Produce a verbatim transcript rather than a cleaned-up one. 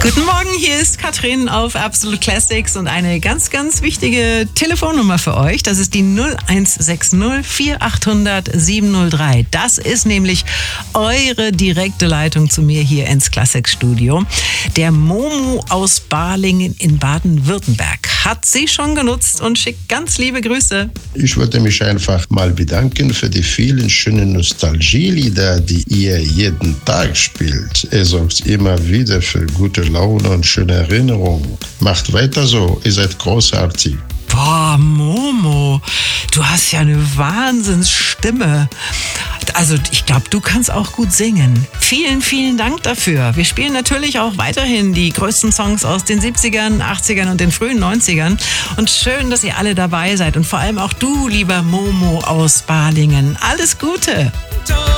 Guten Morgen, hier ist Katrin auf Absolute Classics und eine ganz, ganz wichtige Telefonnummer für euch. Das ist die null eins sechs null vier acht null null sieben null drei. Das ist nämlich eure direkte Leitung zu mir hier ins Classics-Studio. Der Momo aus Balingen in Baden-Württemberg hat sie schon genutzt und schickt ganz liebe Grüße. Ich würde mich einfach mal bedanken für die vielen schönen Nostalgielieder, die ihr jeden Tag spielt. Ihr sorgt immer wieder für gute Laune und schöne Erinnerungen. Macht weiter so, ihr seid großartig. Boah, Momo, du hast ja eine Wahnsinnsstimme. Also ich glaube, du kannst auch gut singen. Vielen, vielen Dank dafür. Wir spielen natürlich auch weiterhin die größten Songs aus den siebzigern, achtzigern und den frühen neunzigern. Und schön, dass ihr alle dabei seid. Und vor allem auch du, lieber Momo aus Balingen. Alles Gute!